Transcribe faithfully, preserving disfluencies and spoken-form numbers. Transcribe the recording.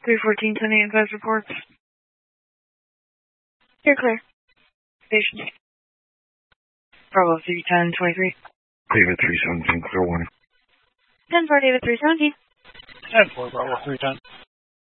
three fourteen, ten eight, advise reports. You're clear. Station. Bravo three ten twenty-three. David three seventeen, clear warning. ten four, David three seventeen. ten four, Bravo three ten.